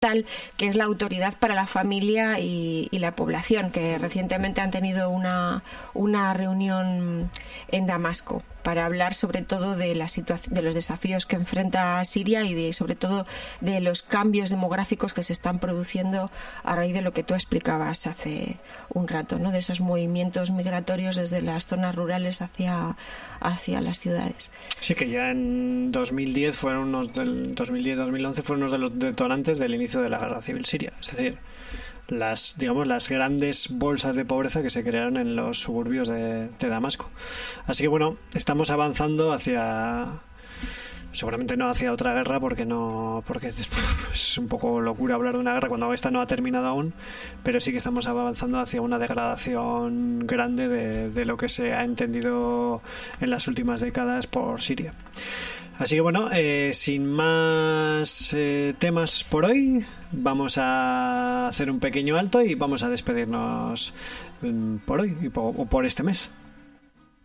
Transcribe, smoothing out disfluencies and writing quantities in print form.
que es la Autoridad para la Familia y la Población, que recientemente han tenido una reunión en Damasco para hablar sobre todo de la de los desafíos que enfrenta Siria y sobre todo de los cambios demográficos que se están produciendo a raíz de lo que tú explicabas hace un rato, ¿no? De esos movimientos migratorios desde las zonas rurales hacia las ciudades. Sí, que ya en 2010 2011 fueron unos de los detonantes del inicio de la guerra civil siria, es decir, las grandes bolsas de pobreza que se crearon en los suburbios de Damasco. Así que bueno, estamos avanzando seguramente no hacia otra guerra, porque es un poco locura hablar de una guerra cuando esta no ha terminado aún, pero sí que estamos avanzando hacia una degradación grande de lo que se ha entendido en las últimas décadas por Siria. Así que bueno, sin más temas por hoy, vamos a hacer un pequeño alto y vamos a despedirnos por hoy o por este mes.